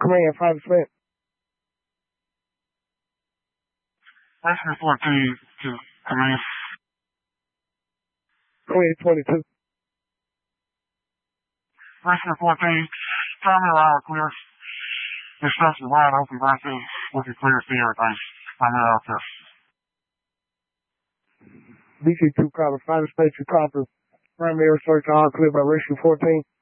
Command, find the split. Rescue 14 to Command. Command 22. Rescue 14, tell me around clear. This stuff's wide open right there. We can clear see everything. I'm out there. BC2 copper, find the space to copper. Primary search all clear by Rescue 14.